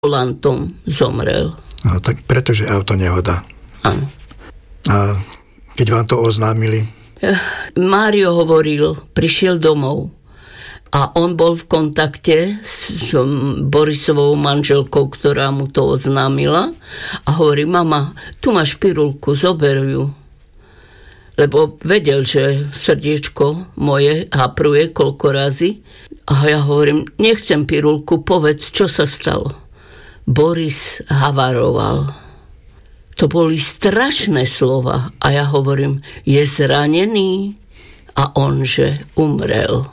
volantom zomrel. No tak pretože auto nehoda. Áno. A keď vám to oznámili? Mário hovoril, prišiel domov a on bol v kontakte s Borisovou manželkou, ktorá mu to oznámila a hovorí, mama, tu máš pirulku, zober ju. Lebo vedel, že srdiečko moje hapruje koľko razy. A ja hovorím, nechcem pirulku, povedz, čo sa stalo. Boris havaroval. To boli strašné slova. A ja hovorím, je zranený? A on, že umrel.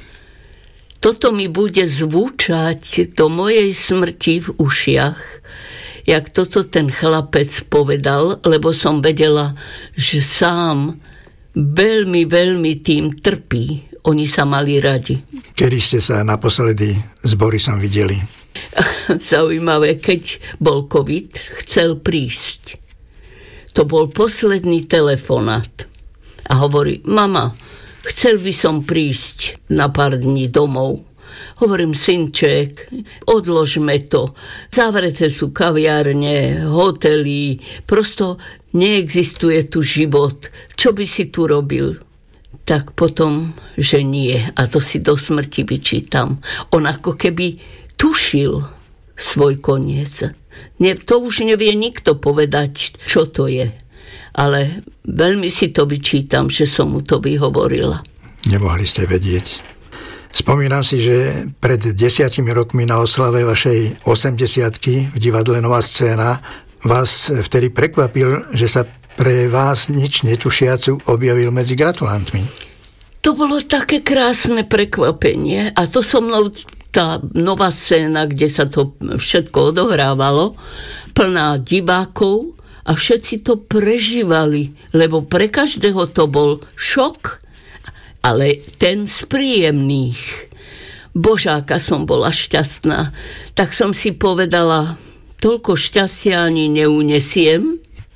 Toto mi bude zvučať do mojej smrti v ušiach, jak toto ten chlapec povedal, lebo som vedela, že sám veľmi, veľmi tým trpí. Oni sa mali radi. Kedy ste sa naposledy s Borisom videli? Zaujímavé, keď bol COVID, chcel prísť. To bol posledný telefonát. A hovorí, mama, chcel by som prísť na pár dní domov. Hovorím, synček, odložme to. Zavreté sú kaviárne, hotely, prosto neexistuje tu život. Čo by si tu robil? Tak potom, že nie. A to si do smrti vyčítam. On ako keby tušil svoj koniec. To už nevie nikto povedať, čo to je. Ale veľmi si to vyčítam, že som mu to vyhovorila. Nemohli ste vedieť. Spomínam si, že pred 10 rokmi na oslave vašej 80-ky v divadle Nová scéna vás vtedy prekvapil, že sa pre vás nič netušiacu objavil medzi gratulantmi. To bolo také krásne prekvapenie a to so mnou tá Nová scéna, kde sa to všetko odohrávalo, plná divákov a všetci to prežívali, lebo pre každého to bol šok, ale ten z príjemných. Božáka som bola šťastná, tak som si povedala, toľko šťastia ani neunesiem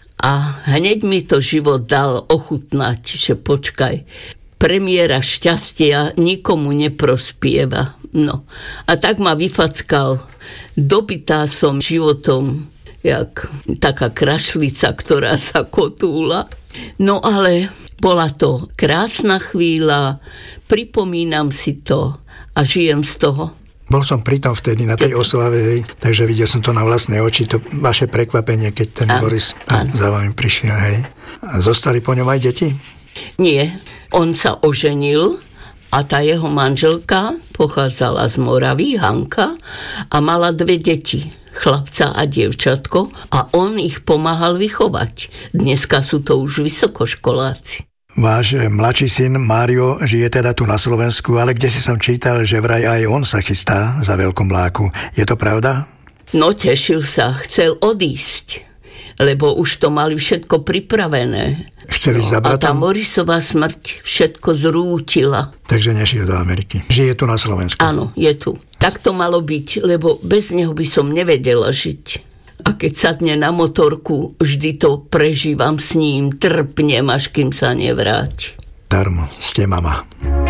a hneď mi to život dal ochutnať, že počkaj, premiéra šťastia nikomu neprospieva. No, a tak ma vyfackal. Dobitá som životom, jak taká krašlica, ktorá sa kotúla. No ale bola to krásna chvíľa, pripomínam si to a žijem z toho. Bol som pritom vtedy na tej oslave, takže videl som to na vlastné oči, to vaše prekvapenie, keď ten Boris za vami prišiel. Hej. A zostali po ňom aj deti? Nie, on sa oženil a tá jeho manželka pochádzala z Moravy, Hanka, a mala 2 deti, chlapca a dievčatko, a on ich pomáhal vychovať. Dneska sú to už vysokoškoláci. Váš mladší syn Mário žije teda tu na Slovensku, ale kde si som čítal, že vraj aj on sa chystá za veľkomláku. Je to pravda? No tešil sa, chcel odísť, lebo už to mali všetko pripravené. Chceli za A tá bratom? Borisová smrť všetko zrútila. Takže nešiel do Ameriky. Žije tu na Slovensku. Áno, je tu. Tak to malo byť, lebo bez neho by som nevedela žiť. A keď sadne na motorku, vždy to prežívam s ním, trpnem, až kým sa nevráti. Darmo, ste mama.